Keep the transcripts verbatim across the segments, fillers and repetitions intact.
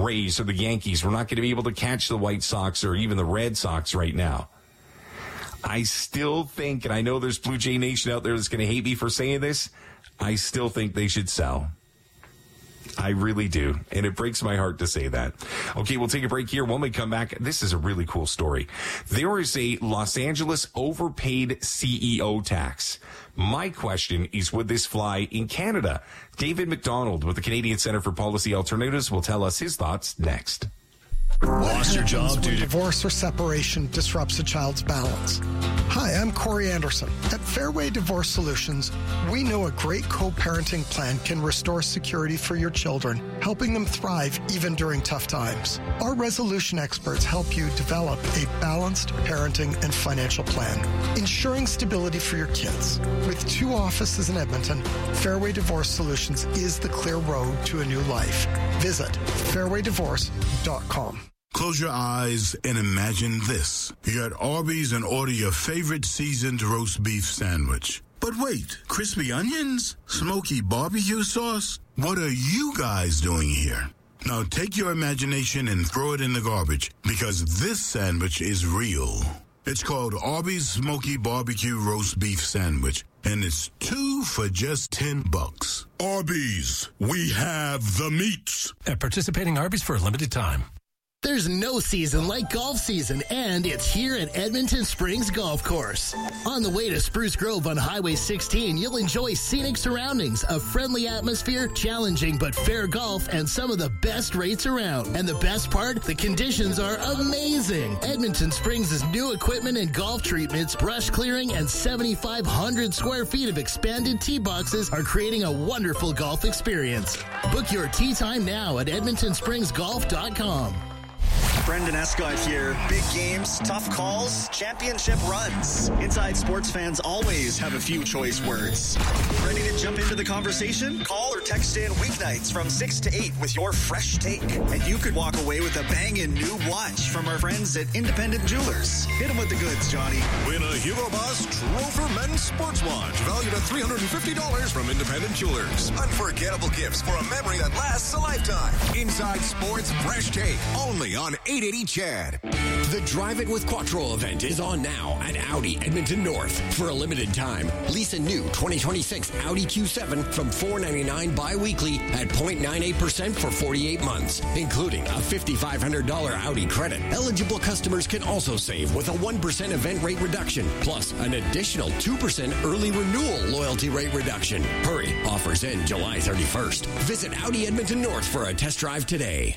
Rays or the Yankees. We're not going to be able to catch the White Sox or even the Red Sox right now. I still think, and I know there's Blue Jay Nation out there that's going to hate me for saying this, I still think they should sell. I really do. And it breaks my heart to say that. Okay, we'll take a break here. When we come back, this is a really cool story. There is a Los Angeles overpaid C E O tax. My question is, would this fly in Canada? David McDonald with the Canadian Centre for Policy Alternatives will tell us his thoughts next. Lost your job due to divorce or separation disrupts a child's balance. Hi, I'm Corey Anderson. At Fairway Divorce Solutions, we know a great co-parenting plan can restore security for your children, helping them thrive even during tough times. Our resolution experts help you develop a balanced parenting and financial plan, ensuring stability for your kids. With two offices in Edmonton, Fairway Divorce Solutions is the clear road to a new life. Visit fairway divorce dot com. Close your eyes and imagine this. You're at Arby's and order your favorite seasoned roast beef sandwich. But wait, crispy onions? Smoky barbecue sauce? What are you guys doing here? Now take your imagination and throw it in the garbage, because this sandwich is real. It's called Arby's Smoky Barbecue Roast Beef Sandwich, and it's two for just ten bucks. Arby's, we have the meats. At participating Arby's for a limited time. There's no season like golf season, and it's here at Edmonton Springs Golf Course. On the way to Spruce Grove on Highway sixteen, you'll enjoy scenic surroundings, a friendly atmosphere, challenging but fair golf, and some of the best rates around. And the best part, the conditions are amazing. Edmonton Springs' new equipment and golf treatments, brush clearing, and seventy-five hundred square feet of expanded tee boxes are creating a wonderful golf experience. Book your tee time now at edmonton springs golf dot com. Brendan Escott here. Big games, tough calls, championship runs. Inside Sports fans always have a few choice words. Ready to jump into the conversation? Call or text in weeknights from six to eight with your fresh take. And you could walk away with a banging new watch from our friends at Independent Jewelers. Hit them with the goods, Johnny. Win a Hugo Boss Trover Men's Sports Watch valued at three hundred fifty dollars from Independent Jewelers. Unforgettable gifts for a memory that lasts a lifetime. Inside Sports Fresh Take, only on eight eighty C H E D. The Drive It with Quattro event is on now at Audi Edmonton North. For a limited time, lease a new twenty twenty-six Audi Q seven from four ninety-nine bi-weekly at zero point nine eight percent for forty-eight months, including a five thousand five hundred dollars Audi credit. Eligible customers can also save with a one percent event rate reduction, plus an additional two percent early renewal loyalty rate reduction. Hurry, offers end July thirty-first. Visit Audi Edmonton North for a test drive today.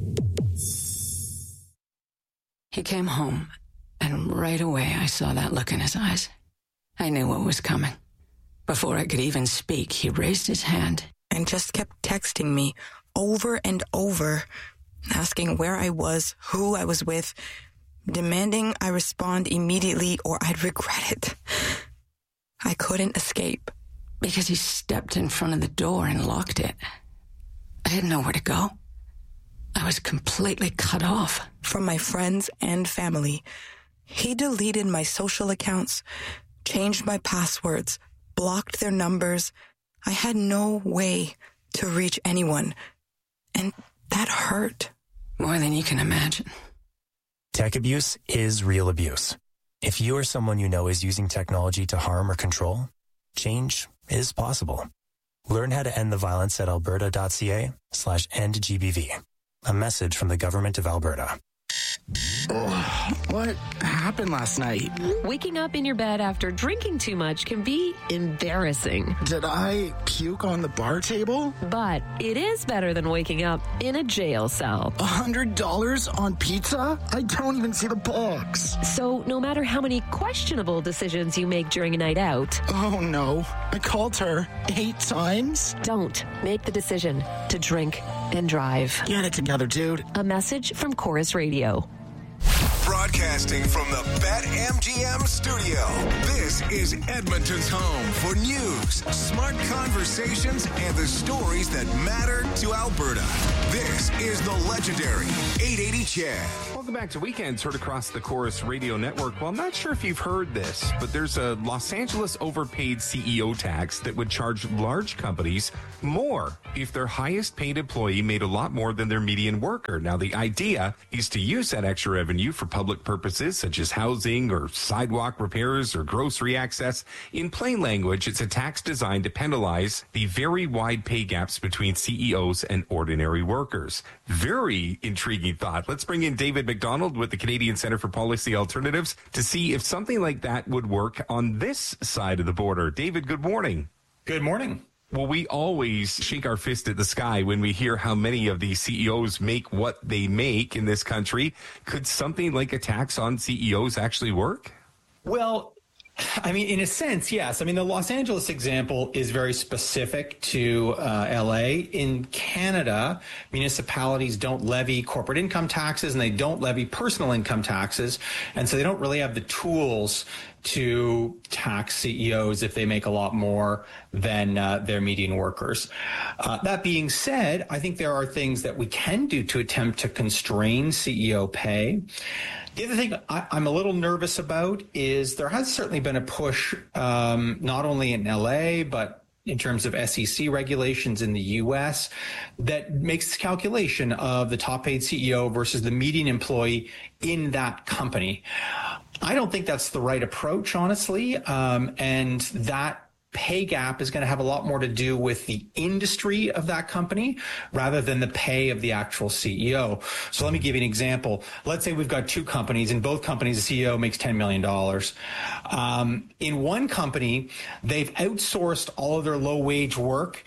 He came home, and right away I saw that look in his eyes. I knew what was coming. Before I could even speak, he raised his hand and just kept texting me over and over, asking where I was, who I was with, demanding I respond immediately or I'd regret it. I couldn't escape. Because he stepped in front of the door and locked it. I didn't know where to go. I was completely cut off. From my friends and family. He deleted my social accounts, changed my passwords, blocked their numbers. I had no way to reach anyone. And that hurt. More than you can imagine. Tech abuse is real abuse. If you or someone you know is using technology to harm or control, change is possible. Learn how to end the violence at alberta.ca slash end GBV. A message from the Government of Alberta. Oh, what happened last night? Waking up in your bed after drinking too much can be embarrassing. Did I puke on the bar table? But it is better than waking up in a jail cell. A hundred dollars on pizza? I don't even see the box. So no matter how many questionable decisions you make during a night out. Oh no, I called her eight times. Don't make the decision to drink and drive. Get it together, dude. A message from Chorus Radio. Broadcasting from the BetMGM studio, this is Edmonton's home for news, smart conversations, and the stories that matter to Alberta. This is the legendary eight eighty Chad. Welcome back to Weekends, heard across the Chorus Radio Network. Well, I'm not sure if you've heard this, but there's a Los Angeles overpaid C E O tax that would charge large companies more if their highest paid employee made a lot more than their median worker. Now, the idea is to use that extra revenue for public purposes such as housing or sidewalk repairs or grocery access. In plain language, it's a tax designed to penalize the very wide pay gaps between C E Os and ordinary workers. Very intriguing thought. Let's bring in David McDonald with the Canadian Centre for Policy Alternatives to see if something like that would work on this side of the border. David, good morning. Good morning. Well, we always shake our fist at the sky when we hear how many of these C E Os make what they make in this country. Could something like a tax on C E Os actually work? Well, I mean, in a sense, yes. I mean, the Los Angeles example is very specific to uh, L A. In Canada, municipalities don't levy corporate income taxes and they don't levy personal income taxes. And so they don't really have the tools to tax C E Os if they make a lot more than uh, their median workers. Uh, that being said, I think there are things that we can do to attempt to constrain C E O pay. The other thing I, I'm a little nervous about is there has certainly been a push, um, not only in L A, but in terms of S E C regulations in the U S, that makes the calculation of the top paid C E O versus the median employee in that company. I don't think that's the right approach, honestly, um, and that pay gap is going to have a lot more to do with the industry of that company rather than the pay of the actual C E O. So let me give you an example. Let's say we've got two companies. In both companies, the C E O makes ten million dollars. Um, in one company, they've outsourced all of their low-wage work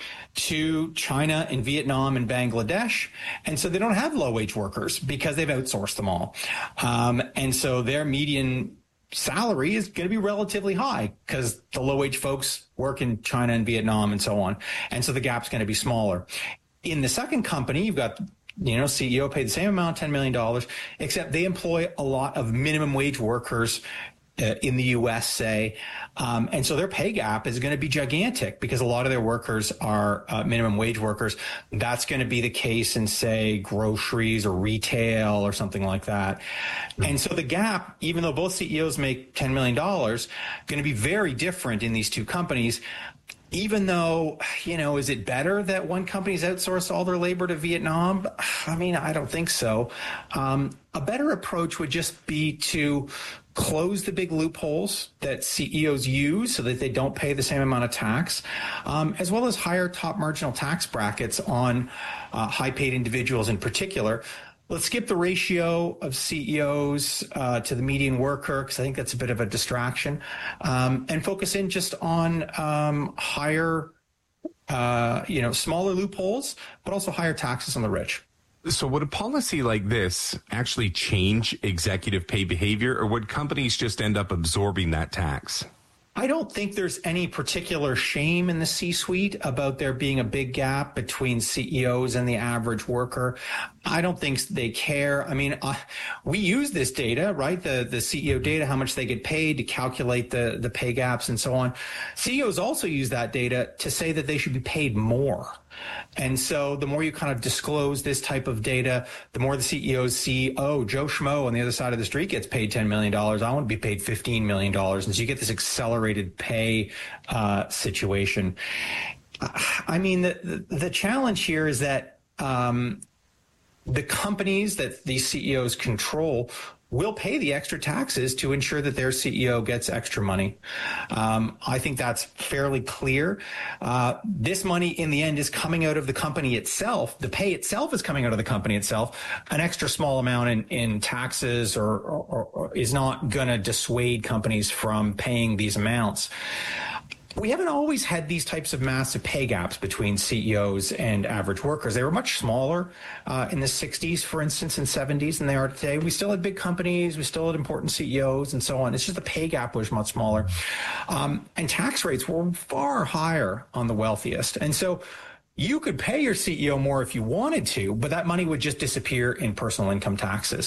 to China and Vietnam and Bangladesh. And so they don't have low-wage workers because they've outsourced them all. Um, and so their median salary is going to be relatively high because the low-wage folks work in China and Vietnam and so on. And so the gap's going to be smaller. In the second company, you've got, you know, C E O paid the same amount, ten million dollars, except they employ a lot of minimum wage workers uh, in the U S, say. Um, and so their pay gap is going to be gigantic because a lot of their workers are uh, minimum wage workers. That's going to be the case in, say, groceries or retail or something like that. Mm-hmm. And so the gap, even though both C E Os make ten million dollars, going to be very different in these two companies. Even though, you know, is it better that one company's outsourced all their labor to Vietnam? I mean, I don't think so. Um, a better approach would just be to close the big loopholes that C E Os use so that they don't pay the same amount of tax, um, as well as higher top marginal tax brackets on uh, high-paid individuals in particular. Let's skip the ratio of C E Os uh, to the median worker, because I think that's a bit of a distraction, um, and focus in just on um, higher, uh, you know, smaller loopholes, but also higher taxes on the rich. So would a policy like this actually change executive pay behavior, or would companies just end up absorbing that tax? I don't think there's any particular shame in the C-suite about there being a big gap between C E Os and the average worker. I don't think they care. I mean, uh, we use this data, right? The the C E O data, how much they get paid to calculate the, the pay gaps and so on. C E Os also use that data to say that they should be paid more. And so the more you kind of disclose this type of data, the more the C E Os see, oh, Joe Schmo on the other side of the street gets paid ten million dollars. I want to be paid fifteen million dollars. And so you get this accelerated pay uh, situation. I mean, the, the, the challenge here is that um, the companies that these C E Os control will pay the extra taxes to ensure that their C E O gets extra money. Um, I think that's fairly clear. Uh, this money in the end is coming out of the company itself. The pay itself is coming out of the company itself. An extra small amount in, in taxes or, or, or is not going to dissuade companies from paying these amounts. We haven't always had these types of massive pay gaps between C E Os and average workers. They were much smaller uh, in the sixties, for instance, and seventies than they are today. We still had big companies. We still had important C E Os and so on. It's just the pay gap was much smaller. Um, and tax rates were far higher on the wealthiest. And so you could pay your C E O more if you wanted to, but that money would just disappear in personal income taxes.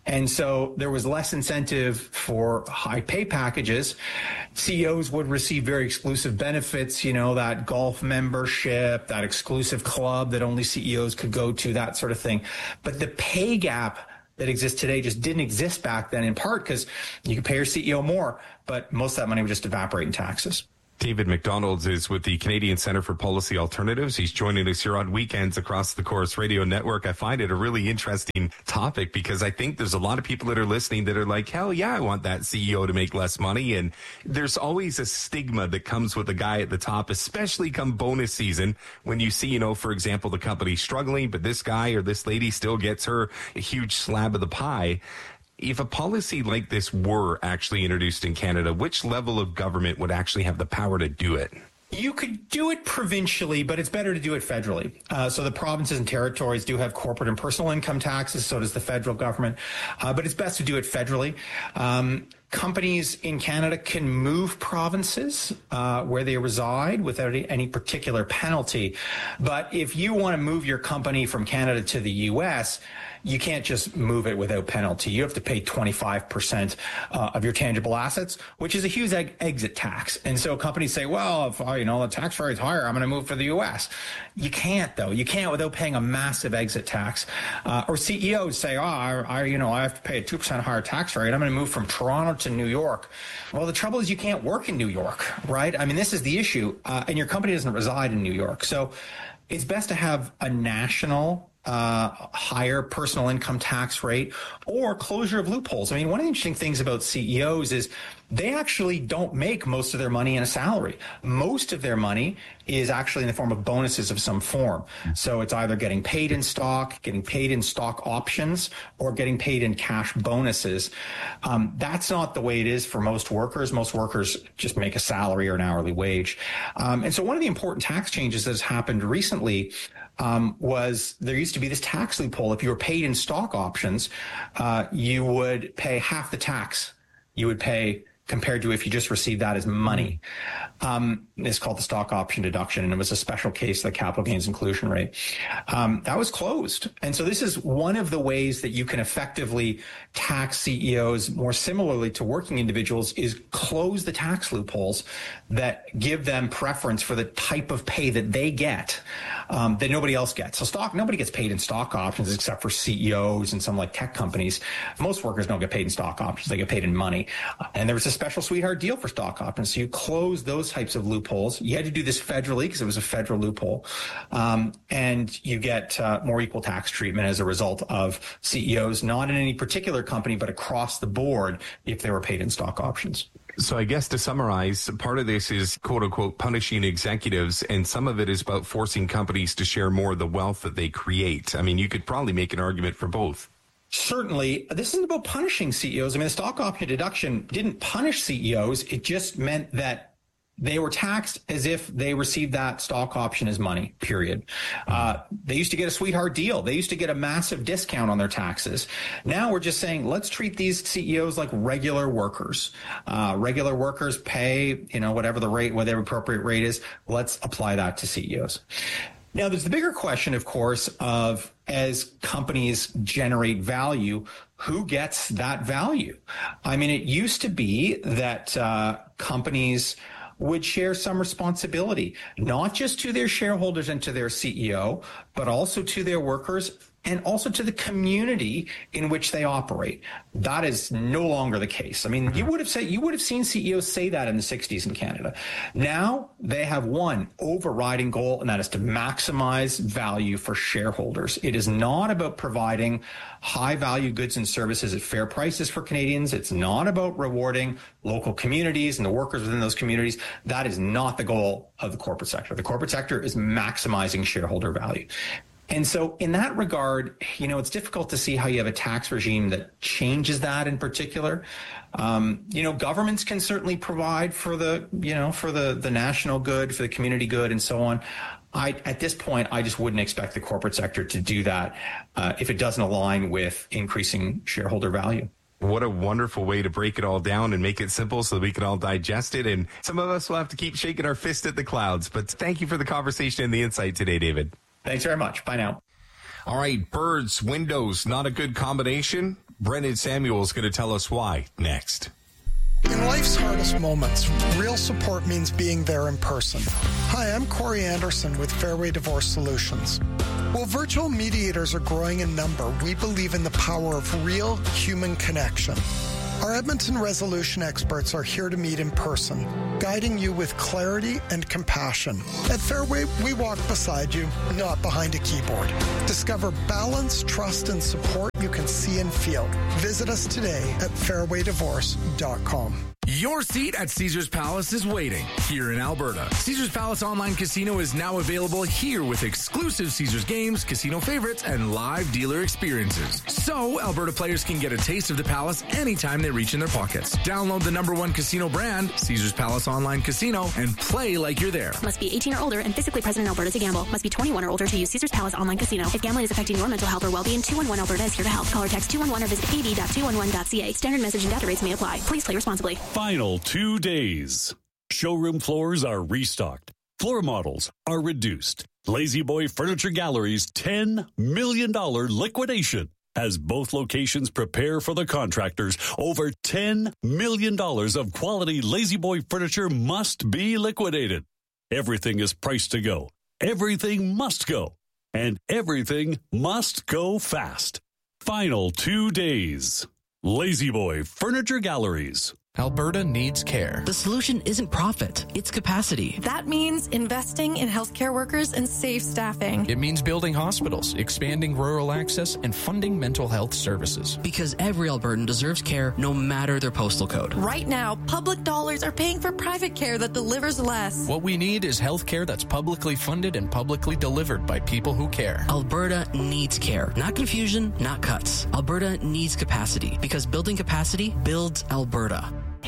And so there was less incentive for high pay packages. C E Os would receive very exclusive benefits, you know, that golf membership, that exclusive club that only C E Os could go to, that sort of thing. But the pay gap that exists today just didn't exist back then, in part because you could pay your C E O more, but most of that money would just evaporate in taxes. David McDonald is with the Canadian Centre for Policy Alternatives. He's joining us here on weekends across the Corus Radio Network. I find it a really interesting topic because I think there's a lot of people that are listening that are like, hell yeah, I want that C E O to make less money. And there's always a stigma that comes with the guy at the top, especially come bonus season when you see, you know, for example, the company struggling, but this guy or this lady still gets her a huge slab of the pie. If a policy like this were actually introduced in Canada, which level of government would actually have the power to do it? You could do it provincially, but it's better to do it federally. Uh, so the provinces and territories do have corporate and personal income taxes, so does the federal government. Uh, but it's best to do it federally. Um, companies in Canada can move provinces uh, where they reside without any particular penalty. But if you want to move your company from Canada to the U S, you can't just move it without penalty. You have to pay twenty-five percent uh, of your tangible assets, which is a huge eg- exit tax. And so companies say, well, if uh, you know the tax rate is higher, I'm going to move to the U S. You can't, though. You can't without paying a massive exit tax. Uh, or C E Os say, oh, I, I, you know, I have to pay a two percent higher tax rate. I'm going to move from Toronto to New York. Well, the trouble is you can't work in New York, right? I mean, this is the issue. Uh, and your company doesn't reside in New York. So it's best to have a national uh, higher personal income tax rate or closure of loopholes. I mean, one of the interesting things about C E Os is they actually don't make most of their money in a salary. Most of their money is actually in the form of bonuses of some form. So it's either getting paid in stock, getting paid in stock options, or getting paid in cash bonuses. Um, that's not the way it is for most workers. Most workers just make a salary or an hourly wage. Um, and so one of the important tax changes that has happened recently Um, was there used to be this tax loophole. If you were paid in stock options, uh, you would pay half the tax you would pay compared to if you just received that as money. Um, it's called the stock option deduction, and it was a special case of the capital gains inclusion rate. Um, that was closed. And so this is one of the ways that you can effectively tax C E Os more similarly to working individuals is close the tax loopholes that give them preference for the type of pay that they get um, that nobody else gets. So stock, nobody gets paid in stock options except for C E Os and some like tech companies. Most workers don't get paid in stock options. They get paid in money. Uh, and there was a special sweetheart deal for stock options. So you close those types of loopholes. You had to do this federally because it was a federal loophole. Um, and you get uh, more equal tax treatment as a result of C E Os, not in any particular company, but across the board if they were paid in stock options. So I guess to summarize, part of this is, quote unquote, punishing executives, and some of it is about forcing companies to share more of the wealth that they create. I mean, you could probably make an argument for both. Certainly, this isn't about punishing C E Os. I mean, the stock option deduction didn't punish C E Os. It just meant that they were taxed as if they received that stock option as money, period. Uh, they used to get a sweetheart deal. They used to get a massive discount on their taxes. Now we're just saying, let's treat these C E Os like regular workers. Uh, regular workers pay, you know, whatever the rate, whatever appropriate rate is. Let's apply that to C E Os. Now, there's the bigger question, of course, of as companies generate value, who gets that value? I mean, it used to be that uh, companies would share some responsibility, not just to their shareholders and to their C E O, but also to their workers and also to the community in which they operate. That is no longer the case. I mean, you would have said, you would have seen C E Os say that in the sixties in Canada. Now they have one overriding goal, and that is to maximize value for shareholders. It is not about providing high value goods and services at fair prices for Canadians. It's not about rewarding local communities and the workers within those communities. That is not the goal of the corporate sector. The corporate sector is maximizing shareholder value. And so in that regard, you know, it's difficult to see how you have a tax regime that changes that in particular. Um, you know, governments can certainly provide for the, you know, for the, the national good, for the community good and so on. I, at this point, I just wouldn't expect the corporate sector to do that uh, if it doesn't align with increasing shareholder value. What a wonderful way to break it all down and make it simple so that we can all digest it. And some of us will have to keep shaking our fist at the clouds. But thank you for the conversation and the insight today, David. Thanks very much. Bye now. All right, birds, windows, not a good combination. Brendan Samuel is going to tell us why next. In life's hardest moments, real support means being there in person. Hi, I'm Corey Anderson with Fairway Divorce Solutions. While virtual mediators are growing in number, we believe in the power of real human connection. Our Edmonton resolution experts are here to meet in person, guiding you with clarity and compassion. At Fairway, we walk beside you, not behind a keyboard. Discover balance, trust, and support you can see and feel. Visit us today at fairway divorce dot com. Your seat at Caesars Palace is waiting here in Alberta. Caesars Palace Online Casino is now available here with exclusive Caesars games, casino favorites, and live dealer experiences. So Alberta players can get a taste of the Palace anytime they reach in their pockets. Download the number one casino brand, Caesars Palace Online Casino, and play like you're there. Must be eighteen or older and physically present in Alberta to gamble. Must be twenty-one or older to use Caesars Palace Online Casino. If gambling is affecting your mental health or well-being, two one one Alberta is here to help. Call or text two one one or visit a b dot two one one dot c a. Standard message and data rates may apply. Please play responsibly. Final two days. Showroom floors are restocked. Floor models are reduced. Lazy Boy Furniture Gallery's ten million dollars liquidation as both locations prepare for the contractors. Over ten million dollars of quality Lazy Boy furniture must be liquidated. Everything is priced to go. Everything must go. And everything must go fast. Final two days. Lazy Boy Furniture Galleries. Alberta needs care. The solution isn't profit, it's capacity. That means investing in healthcare workers and safe staffing. It means building hospitals, expanding rural access, and funding mental health services. Because every Albertan deserves care no matter their postal code. Right now, public dollars are paying for private care that delivers less. What we need is health care that's publicly funded and publicly delivered by people who care. Alberta needs care. Not confusion, not cuts. Alberta needs capacity. Because building capacity builds Alberta.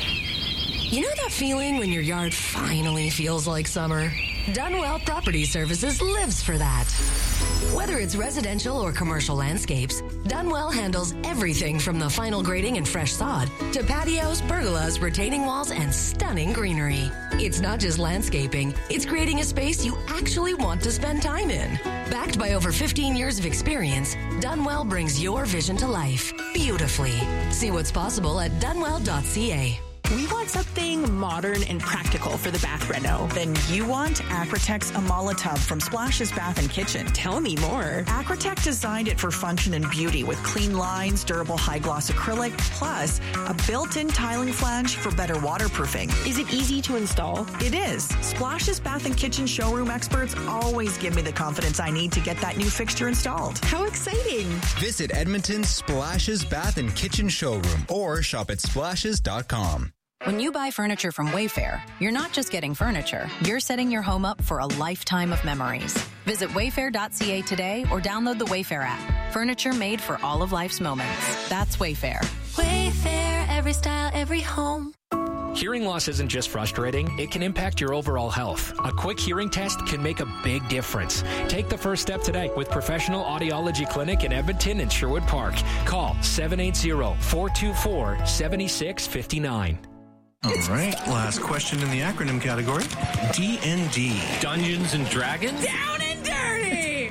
You know that feeling when your yard finally feels like summer? Dunwell Property Services lives for that. Whether it's residential or commercial landscapes, Dunwell handles everything from the final grading and fresh sod to patios, pergolas, retaining walls, and stunning greenery. It's not just landscaping, it's creating a space you actually want to spend time in. Backed by over fifteen years of experience, Dunwell brings your vision to life beautifully. See what's possible at dunwell dot c a. We want something modern and practical for the bath reno. Then you want Acrotex Amala Tub from Splashes Bath and Kitchen. Tell me more. Acrotech designed it for function and beauty with clean lines, durable high-gloss acrylic, plus a built-in tiling flange for better waterproofing. Is it easy to install? It is. Splashes Bath and Kitchen showroom experts always give me the confidence I need to get that new fixture installed. How exciting. Visit Edmonton's Splashes Bath and Kitchen showroom or shop at splashes dot com. When you buy furniture from Wayfair, you're not just getting furniture, you're setting your home up for a lifetime of memories. Visit wayfair dot c a today or download the Wayfair app. Furniture made for all of life's moments. That's Wayfair. Wayfair, every style, every home. Hearing loss isn't just frustrating, it can impact your overall health. A quick hearing test can make a big difference. Take the first step today with Professional Audiology Clinic in Edmonton and Sherwood Park. Call seven eight zero, four two four, seven six five nine. All right, last question in the acronym category. D and D. Dungeons and Dragons? Down and dirty!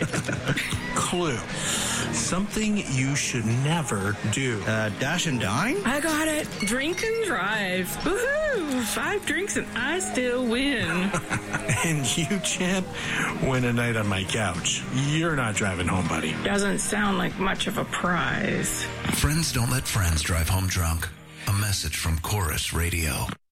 Clue. Something you should never do. Uh, dash and dine? I got it. Drink and drive. Woohoo! Five drinks and I still win. And you, champ, win a night on my couch. You're not driving home, buddy. Doesn't sound like much of a prize. Friends don't let friends drive home drunk. A message from Chorus Radio.